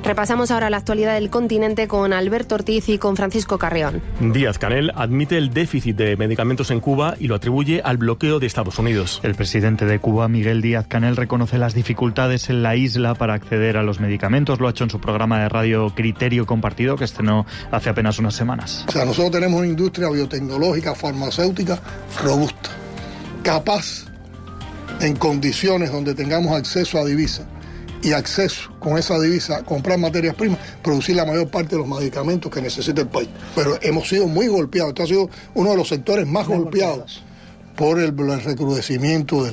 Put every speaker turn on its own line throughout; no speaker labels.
Repasamos ahora la actualidad del continente con Alberto Ortiz y con Francisco Carrión.
Díaz-Canel admite el déficit de medicamentos en Cuba y lo atribuye al bloqueo de Estados Unidos.
El presidente de Cuba, Miguel Díaz-Canel, reconoce las dificultades en la isla para acceder a los medicamentos. Lo ha hecho en su programa de radio Criterio Compartido, que estrenó hace apenas unas semanas.
O sea, nosotros tenemos una industria biotecnológica, farmacéutica robusta, capaz, en condiciones donde tengamos acceso a divisas y acceso con esa divisa a comprar materias primas, producir la mayor parte de los medicamentos que necesita el país. Pero hemos sido muy golpeados. Este ha sido uno de los sectores más golpeados por el recrudecimiento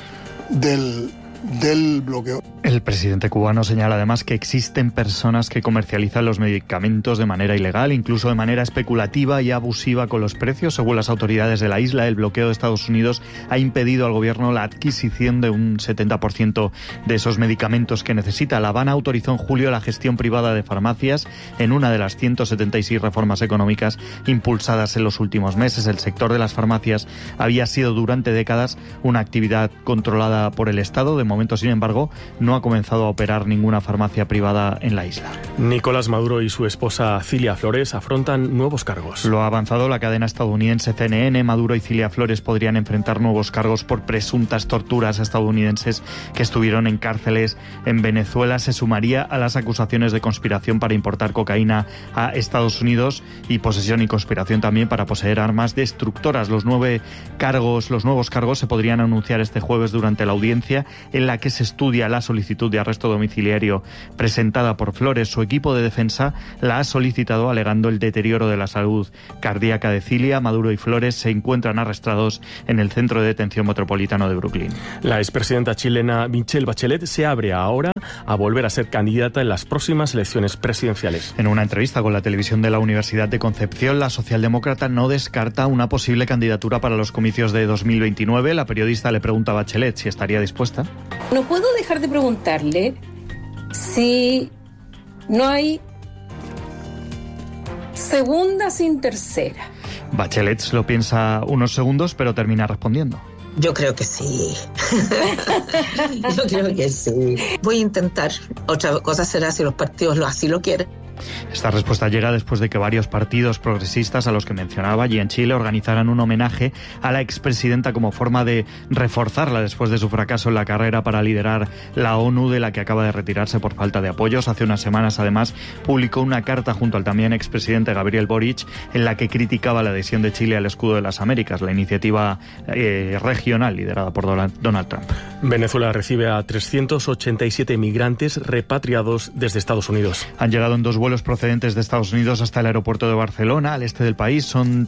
del bloqueo.
El presidente cubano señala además que existen personas que comercializan los medicamentos de manera ilegal, incluso de manera especulativa y abusiva con los precios. Según las autoridades de la isla, el bloqueo de Estados Unidos ha impedido al gobierno la adquisición de un 70% de esos medicamentos que necesita. La Habana autorizó en julio la gestión privada de farmacias en una de las 176 reformas económicas impulsadas en los últimos meses. El sector de las farmacias había sido durante décadas una actividad controlada por el Estado. De momento, sin embargo, no ha comenzado a operar ninguna farmacia privada en la isla.
Nicolás Maduro y su esposa Cilia Flores afrontan nuevos cargos.
Lo ha avanzado la cadena estadounidense CNN. Maduro y Cilia Flores podrían enfrentar nuevos cargos por presuntas torturas a estadounidenses que estuvieron en cárceles en Venezuela. Se sumaría a las acusaciones de conspiración para importar cocaína a Estados Unidos y posesión y conspiración también para poseer armas destructoras. Los nuevos cargos se podrían anunciar este jueves durante la audiencia en la que se estudia la solicitud de arresto domiciliario presentada por Flores. Su equipo de defensa la ha solicitado alegando el deterioro de la salud cardíaca de Cilia. Maduro y Flores se encuentran arrestados en el Centro de Detención Metropolitano de Brooklyn.
La expresidenta chilena Michelle Bachelet se abre ahora a volver a ser candidata en las próximas elecciones presidenciales.
En una entrevista con la televisión de la Universidad de Concepción, la socialdemócrata no descarta una posible candidatura para los comicios de 2029. La periodista le pregunta a Bachelet si estaría dispuesta.
No puedo dejar de preguntarle si no hay segunda sin tercera.
Bachelet se lo piensa unos segundos, pero termina respondiendo.
Yo creo que sí. Yo creo que sí. Voy a intentar. Otra cosa será si los partidos así lo quieren.
Esta respuesta llega después de que varios partidos progresistas a los que mencionaba allí en Chile organizaran un homenaje a la expresidenta como forma de reforzarla después de su fracaso en la carrera para liderar la ONU, de la que acaba de retirarse por falta de apoyos. Hace unas semanas, además, publicó una carta junto al también expresidente Gabriel Boric en la que criticaba la adhesión de Chile al Escudo de las Américas, la iniciativa regional liderada por Donald Trump.
Venezuela recibe a 387 migrantes repatriados desde Estados Unidos.
Han llegado en 2 vuelos procedentes de Estados Unidos hasta el aeropuerto de Barcelona, al este del país. Son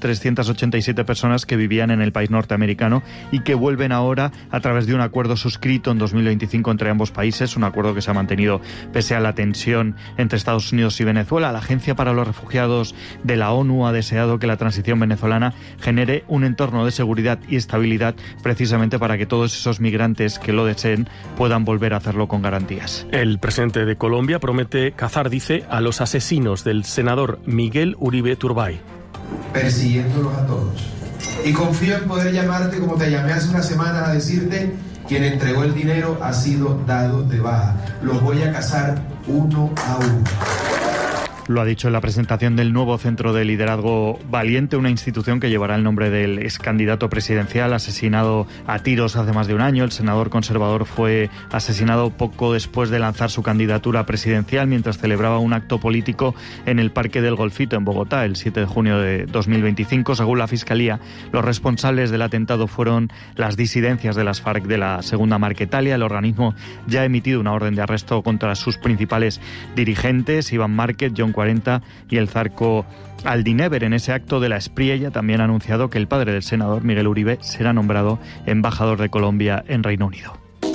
387 personas que vivían en el país norteamericano y que vuelven ahora a través de un acuerdo suscrito en 2025 entre ambos países, un acuerdo que se ha mantenido pese a la tensión entre Estados Unidos y Venezuela. La Agencia para los Refugiados de la ONU ha deseado que la transición venezolana genere un entorno de seguridad y estabilidad precisamente para que todos esos migrantes que lo deseen puedan volver a hacerlo con garantías.
El presidente de Colombia promete cazar, dice, a los asesinos del senador Miguel Uribe Turbay.
Persiguiéndolos a todos. Y confío en poder llamarte como te llamé hace unas semanas a decirte: quien entregó el dinero ha sido dado de baja. Los voy a cazar uno a uno.
Lo ha dicho en la presentación del nuevo Centro de Liderazgo Valiente, una institución que llevará el nombre del ex candidato presidencial asesinado a tiros hace más de un año. El senador conservador fue asesinado poco después de lanzar su candidatura presidencial mientras celebraba un acto político en el Parque del Golfito en Bogotá el 7 de junio de 2025. Según la Fiscalía, los responsables del atentado fueron las disidencias de las FARC de la Segunda Marquetalia. El organismo ya ha emitido una orden de arresto contra sus principales dirigentes, Iván Márquez, John 40 y el Zarco Aldinever. En ese acto de la Espriella también ha anunciado que el padre del senador, Miguel Uribe, será nombrado embajador de Colombia en Reino Unido.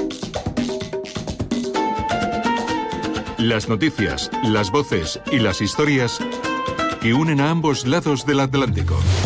Las noticias, las voces y las historias que unen a ambos lados del Atlántico.